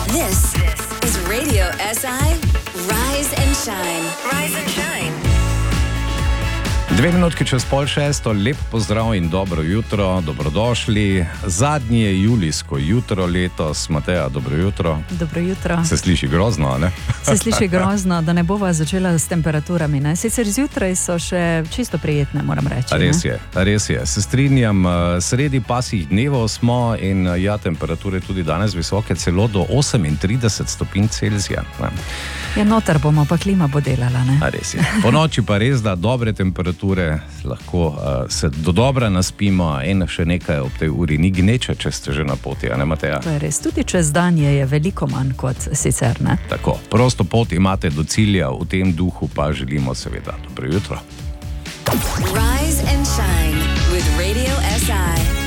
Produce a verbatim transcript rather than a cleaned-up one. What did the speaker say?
This is Radio S I, Rise and Shine. Rise and Shine. Dve minutki čez pol šesto, lep pozdrav in dobro jutro, dobrodošli. Zadnje je julijsko jutro letos. Mateja, dobro jutro. Dobro jutro. Se sliši grozno, ne? Se sliši grozno, da ne bova začela s temperaturami, ne? Sicer zjutraj so še čisto prijetne, moram reči. Res ne? je, res je. Se strinjam, sredi pasjih dnevov smo in ja, temperature tudi danes visoke, celo do osemintrideset stopinj Celzija. Ne? Ja, noter bomo, pa klima bo delala, ne? A res je. Po noči pa res, da dobre temperature, lahko uh, se do dobra naspimo in še nekaj ob tej uri ni gneče, če ste že na poti, a ne, Mateja? To je res, tudi čez dan je veliko manj kot sicer, ne? Tako, prosto pot imate do cilja, v tem duhu pa želimo seveda dobro jutro. Rise and Shine with Radio S I.